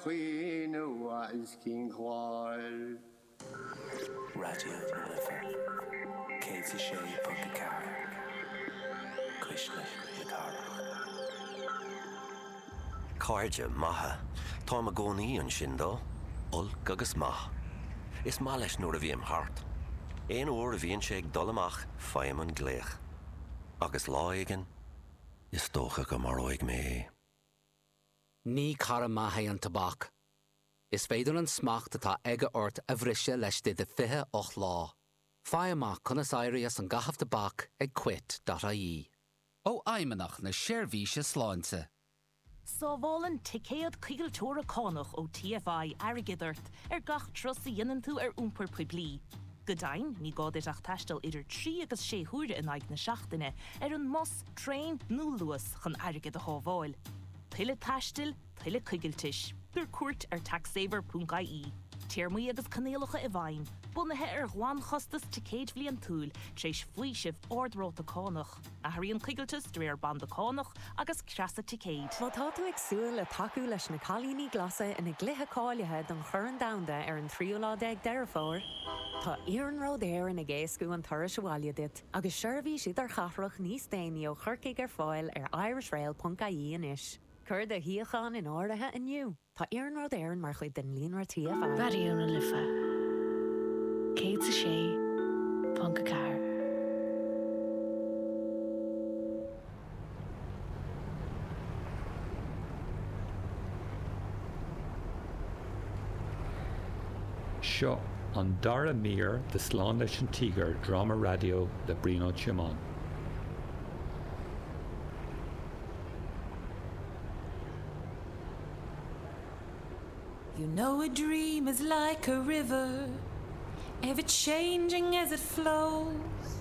Queen was King Hall. Radio Liver. Katie Shea Pukakar. Krishna Yakara. Cardja maha. Tá goni an shindo. Ul gagus mah. Is malish nur a bhíam hart. Ein oor a bhíon sé dolamach faim an gléach. Agus láigen is tócha go mar oig mé. Ní cara maithe an tabhac. Is féidir an smacht atá aige ort a bhriise leis de fithe och lá. Fáimach conas éirí an gahaf tabhac ag quit.ie. Ó aimenach na séirvíse sláinte. Sábhálan ticéad cígaltóra cánach ó TFI airgidart gach trosa dhéanaan tú úmpar puiblí. Godain, ní gáid ach taistil idir 3 agus 6 huaire in aig na seachtaine an mos, trein nó luas chun airgid a hábháil. Tuile taistil, tuile cígaltis. Dur cuairt taxsaver.ie. Tíirmí agus canéalacha i bhain, bunathe gháin chostas ticéad bhliain túil, tréis fhuiisih ordróta cánach. A haíonn cígaltas dréir band a cánach agus creasa ticéad. Má tá tú ag súil a taú leis na cálíní glasa ina gluthe cáilethe don churann damda an 3 deirfóir, tá Iarn Rodéir ina ggéascú an turas bháile dit, agus seirbhí siad ar chafrach níos déine ó churcaigh ar fáil irishrail.ie inis. Cur de hiachan in áirithe inniu. Tá Iarn Rodéir mar chuid den líonra TFI. Radio na Lifa. Katie Shea Pukakar. Seo an dara mír de slán leis an tígar drama radio de Brino Chimán. You know a dream is like a river, ever changing as it flows.